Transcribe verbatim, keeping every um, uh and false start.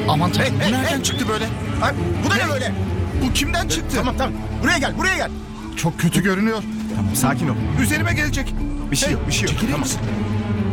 Aman tanrım, Hey, bu hey, nereden hey. çıktı böyle? Ay, bu da ne Hey. böyle? Bu kimden çıktı? Tamam tamam. Buraya gel buraya gel. Çok kötü görünüyor. Tamam sakin ol. Üzerime gelecek. Bir şey Hey, yok bir şey yok. çekilir Tamam. misin?